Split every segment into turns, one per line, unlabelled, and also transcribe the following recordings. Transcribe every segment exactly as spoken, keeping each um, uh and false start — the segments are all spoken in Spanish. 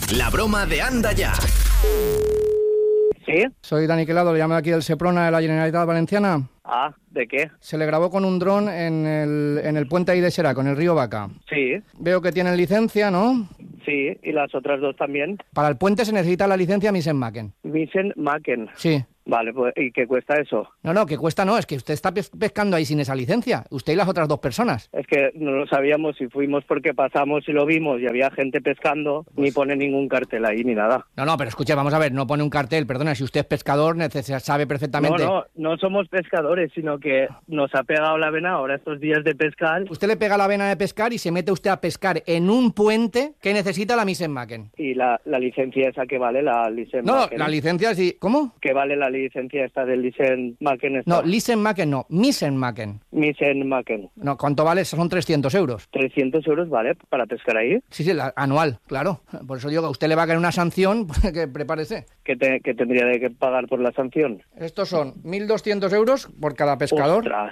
La broma de Anda Ya.
¿Sí?
Soy Dani Quelado, le llamo aquí del Seprona de la Generalitat Valenciana.
Ah, ¿de qué?
Se le grabó con un dron en el, en el puente ahí de Xeraco, en el río Vaca.
Sí,
Veo que tienen licencia, ¿no?
sí, y las otras dos también.
Para el puente se necesita la licencia Misen-Macken.
Misen-Macken.
Sí.
Vale, pues, ¿y qué cuesta eso?
No, no, que cuesta no, es que usted está pes- pescando ahí sin esa licencia. Usted y las otras dos personas.
Es que no lo sabíamos y fuimos porque pasamos y lo vimos y había gente pescando, pues... ni pone ningún cartel ahí ni nada.
No, no, pero escuche, vamos a ver, no pone un cartel, perdona, si usted es pescador, neces- sabe perfectamente...
No, no, no somos pescadores, sino que nos ha pegado la vena ahora estos días de pescar.
Usted le pega la vena de pescar y se mete usted a pescar en un puente que necesita la Misen-Macken.
¿Y la, la licencia esa que vale, la Misen-Macken?
No, la licencia sí... ¿Cómo?
¿Qué vale la licencia esta del Misen-Macken?
No, Misen-Macken no, Misen-Macken.
Misen-Macken.
No, ¿cuánto vale? Son trescientos euros.
¿trescientos euros vale para pescar ahí?
Sí, sí, la, anual, claro. Por eso digo que a usted le va a caer una sanción, que prepárese.
¿Qué, te, qué tendría de que pagar por la sanción?
Estos son mil doscientos euros por cada pescador.
Ostras,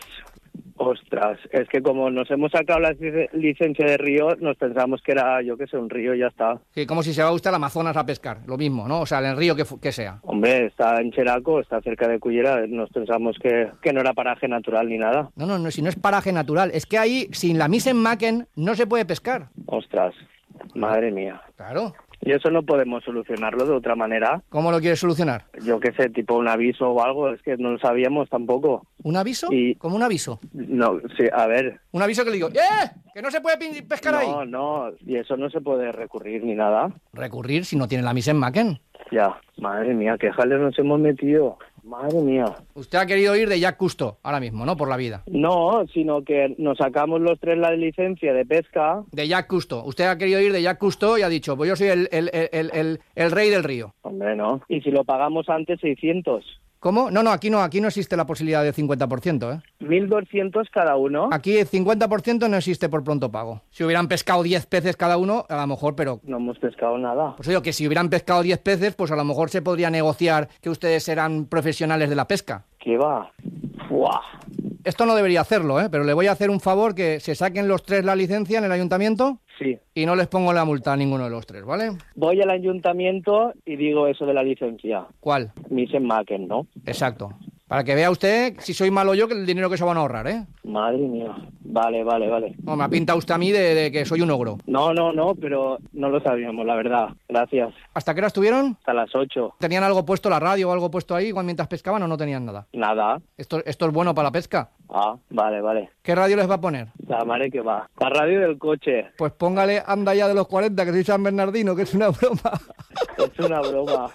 ostras. Es que como nos hemos sacado la licencia de río, nos pensamos que era, yo qué sé, un río y ya está.
Sí, como si se va usted al Amazonas a pescar, lo mismo, ¿no? O sea, en el río que, que sea.
Hombre, está en Xeraco, está cerca de Cullera, nos pensamos que, que no era paraje natural ni nada.
No, no, no, si no es paraje natural. Es que ahí, sin la Misen-Macken, no se puede pescar.
Ostras, madre mía.
Claro.
¿Y eso no podemos solucionarlo de otra manera?
¿Cómo lo quieres solucionar?
Yo qué sé, tipo un aviso o algo, es que no lo sabíamos tampoco.
¿Un aviso?
Y...
¿Cómo un aviso?
No, sí, a ver.
Un aviso que le digo, ¡eh! ¡Que no se puede pescar
no,
ahí!
No, no, y eso no se puede recurrir ni nada.
¿Recurrir si no tiene la Misen-Macken?
Ya, madre mía, qué jales nos hemos metido. Madre mía.
Usted ha querido ir de Jacques Cousteau ahora mismo, ¿no? Por la vida.
No, sino que nos sacamos los tres la licencia de pesca.
De Jacques Cousteau. Usted ha querido ir de Jacques Cousteau y ha dicho, pues yo soy el, el, el, el, el rey del río.
Hombre, no. Y si lo pagamos antes, seiscientos.
¿Cómo? No, no, aquí no, aquí no existe la posibilidad del cincuenta por ciento, ¿eh?
mil doscientos cada uno.
Aquí el cincuenta por ciento no existe por pronto pago. Si hubieran pescado diez peces cada uno, a lo mejor, pero...
No hemos pescado nada.
Pues digo que si hubieran pescado diez peces, pues a lo mejor se podría negociar que ustedes eran profesionales de la pesca.
¿Qué va? ¡Fua!
Esto no debería hacerlo, ¿eh? Pero le voy a hacer un favor, que se saquen los tres la licencia en el ayuntamiento.
Sí.
Y no les pongo la multa a ninguno de los tres, ¿vale?
Voy al ayuntamiento y digo eso de la licencia.
¿Cuál?
Misen-Macken, ¿no?
Exacto. Para que vea usted si soy malo yo que el dinero que se van a ahorrar, ¿eh?
Madre mía. Vale, vale, vale.
No, me ha pintado usted a mí de, de que soy un ogro.
No, no, no, pero no lo sabíamos, la verdad. Gracias.
¿Hasta qué hora estuvieron?
Hasta las ocho.
¿Tenían algo puesto, la radio o algo puesto ahí igual mientras pescaban o no tenían nada?
Nada.
¿Esto, esto es bueno para la pesca?
Ah, vale, vale.
¿Qué radio les va a poner?
La madre que va. La radio del coche.
Pues póngale Anda Ya de los cuarenta, que soy San Bernardino, que es una broma.
Es una broma.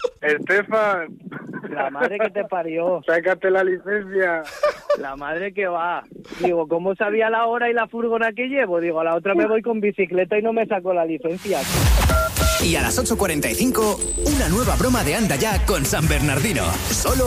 Estefan,
La madre que te parió.
sácate la licencia.
La madre que va. Digo, ¿cómo sabía la hora y la furgona que llevo? Digo, a la otra me voy con bicicleta y no me saco la licencia.
Y a las ocho cuarenta y cinco, una nueva broma de Anda Ya con San Bernardino. Solo